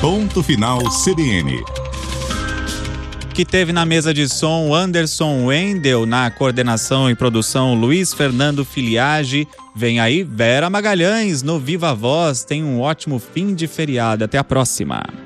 Ponto Final CBN. Que teve na mesa de som Anderson Wendel, na coordenação e produção Luiz Fernando Filiage. Vem aí Vera Magalhães no Viva Voz. Tenha um ótimo fim de feriado. Até a próxima.